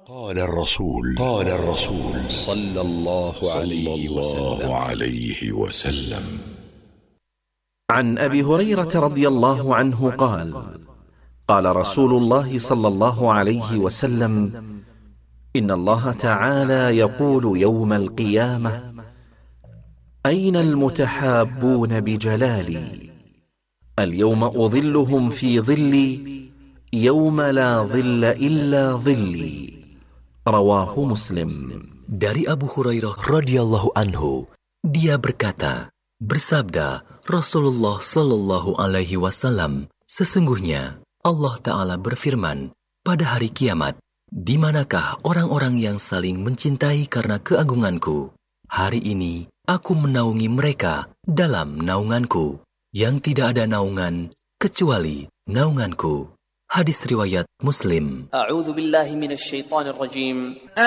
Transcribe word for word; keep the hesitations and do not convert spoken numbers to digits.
قال الرسول قال الرسول صلى الله عليه وسلم, عليه وسلم عن أبي هريرة رضي الله عنه قال قال رسول الله صلى الله عليه وسلم: إن الله تعالى يقول يوم القيامة: أين المتحابون بجلالي؟ اليوم أظلهم في ظلي يوم لا ظل إلا ظلي. رواه مسلم. Dari Abu Hurairah radhiyallahu anhu, dia berkata, bersabda Rasulullah sallallahu alaihi wasallam, sesungguhnya Allah Ta'ala berfirman, pada hari kiamat, di manakah orang-orang yang saling mencintai karena keagunganku? Hari ini aku menaungi mereka dalam naunganku, yang tidak ada naungan kecuali naunganku. Hadis riwayat Muslim. A'udzu billahi minasy syaithanir rajim.